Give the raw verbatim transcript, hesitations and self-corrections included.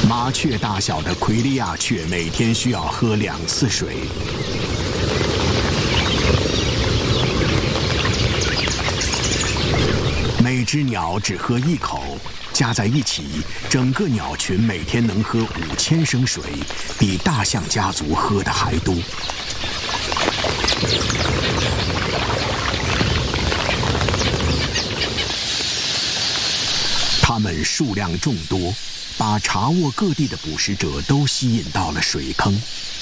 麻雀大小的奎利亚雀每天需要喝两次水。每只鸟只喝一口，加在一起，整个鸟群每天能喝五千升水，比大象家族喝的还多。它们数量众多，把查沃各地的捕食者都吸引到了水坑。